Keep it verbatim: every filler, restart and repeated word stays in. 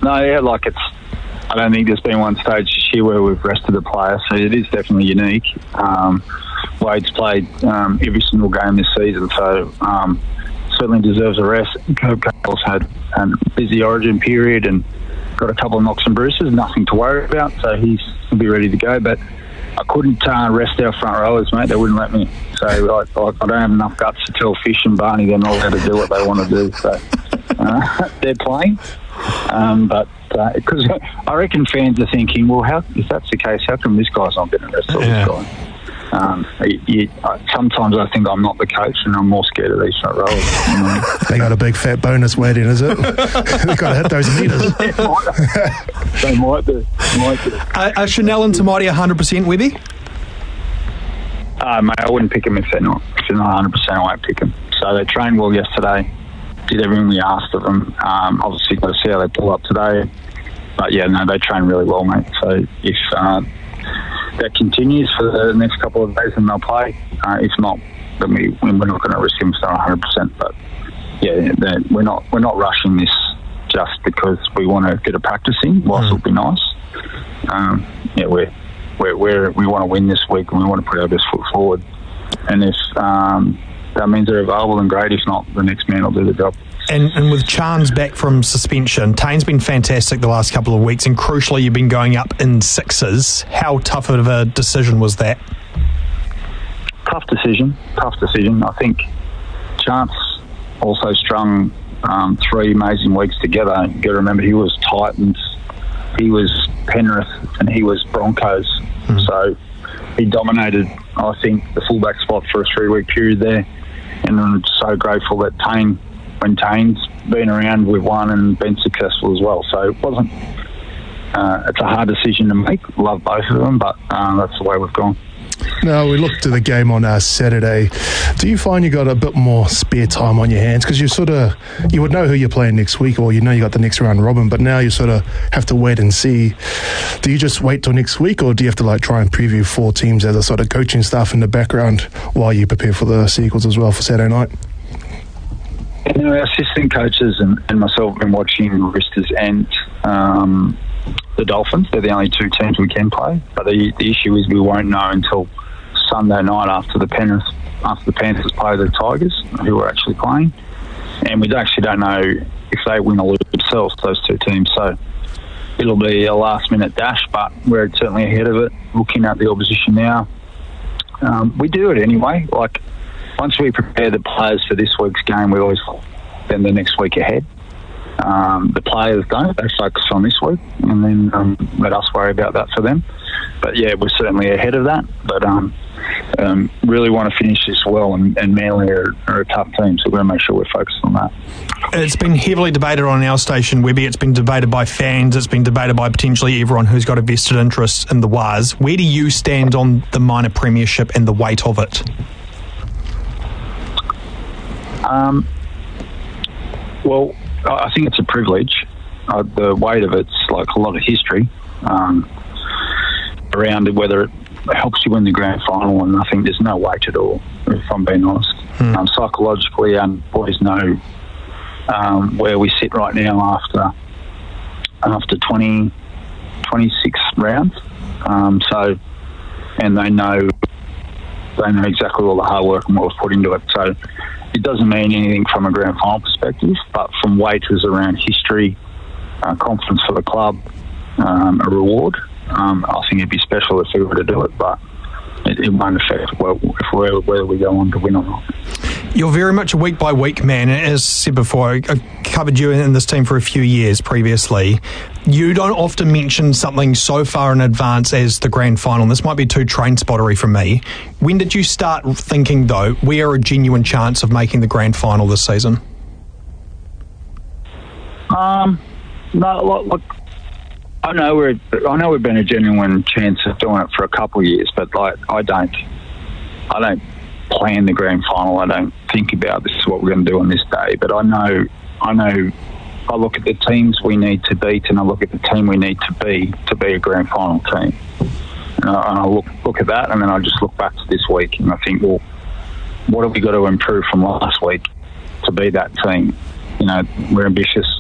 no, yeah, like it's. I don't think there's been one stage this year where we've rested a player, so it is definitely unique. Um, Wade's played um, every single game this season, so um, certainly deserves a rest. Herb Cale's had a busy Origin period and got a couple of knocks and bruises, nothing to worry about, so he's he'll be ready to go. But I couldn't uh, rest our front rowers, mate. They wouldn't let me. So I, I, I don't have enough guts to tell Fish and Barney they're not allowed to do what they want to do. So uh, they're playing. Um, but because uh, I reckon fans are thinking, well, how if that's the case, how come this guy's not getting arrested? Yeah. This guy? Um, you, you, sometimes I think I'm not the coach and I'm more scared of these front rowers. You know? They got a big fat bonus waiting, is it? They've got to hit those meters. They might do. They might do. Uh, are Chanel and Tamati one hundred percent, Webby? Uh, mate, I wouldn't pick them if they're not. If they're not one hundred percent, I won't pick them. So they trained well yesterday. Did everything we asked of them. Um, obviously, got to see how they pull up today. But yeah, no, they train really well, mate. So if uh, that continues for the next couple of days, then they'll play. Uh, if not, then we we're not going to risk them for one hundred percent. But yeah, we're not we're not rushing this just because we want to get a practice in. Whilst mm. it'll be nice, um, yeah, we're we're, we're we want to win this week and we want to put our best foot forward. And if um, that means they're available, then great. If not, the next man will do the job. And, and with Chance back from suspension, Tane's been fantastic the last couple of weeks, and crucially, you've been going up in sixes. How tough of a decision was that? Tough decision, tough decision. I think Chance also strung um, three amazing weeks together. You've got to remember, he was Titans, he was Penrith, and he was Broncos. Mm. So he dominated, I think, the fullback spot for a three-week period there. And I'm so grateful that Tane, when Tane's been around, we've won and been successful as well. So it wasn't, uh, it's a hard decision to make. Love both of them, but uh, that's the way we've gone. Now, we looked at the game on uh, Saturday. Do you find you got a bit more spare time on your hands? Because you sort of, you would know who you're playing next week, or you know you got the next round robin, but now you sort of have to wait and see. Do you just wait till next week, or do you have to like try and preview four teams as a sort of coaching staff in the background while you prepare for the Seagulls as well for Saturday night? You know, our assistant coaches and, and myself have been watching Roosters and um, the Dolphins. They're the only two teams we can play. But the, the issue is we won't know until Sunday night after the Penrith, after the Panthers play the Tigers, who are actually playing. And we actually don't know if they win or lose themselves, those two teams. So it'll be a last-minute dash, but we're certainly ahead of it, looking at the opposition now. Um, we do it anyway. Like, once we prepare the players for this week's game, we always spend the next week ahead. Um, the players don't. They focus on this week and then um, let us worry about that for them. But, yeah, we're certainly ahead of that. But um, um, really want to finish this well, and, and Manly are, are a tough team, so we're going to make sure we're focused on that. It's been heavily debated on our station, Webby. It's been debated by fans. It's been debated by potentially everyone who's got a vested interest in the Waz. Where do you stand on the minor premiership and the weight of it? Um, well, I think it's a privilege. Uh, the weight of it's like a lot of history um, around it, whether it helps you win the grand final, and I think there's no weight at all, if I'm being honest. Hmm. Um, psychologically, our boys know um, where we sit right now after after twenty, twenty-six rounds. Um, so, and they know they know exactly all the hard work and what was put into it. So it doesn't mean anything from a grand final perspective, but from waiters around history, uh, confidence for the club, um, a reward. Um, I think it'd be special if we were to do it, but it, it won't affect whether, if we're, whether we go on to win or not. You're very much a week-by-week man. As said before, I covered you in this team for a few years previously. You don't often mention something so far in advance as the grand final. This might be too train-spottery from me. When did you start thinking, though, we are a genuine chance of making the grand final this season? Um, no, look, look I know we're, I know we've been a genuine chance of doing it for a couple of years, but like, I don't, I don't plan the grand final. I don't think about this is what we're going to do on this day. But I know, I know, I look at the teams we need to beat, and I look at the team we need to be to be a grand final team. And I, and I look look at that, and then I just look back to this week, and I think, well, what have we got to improve from last week to be that team? You know, we're ambitious.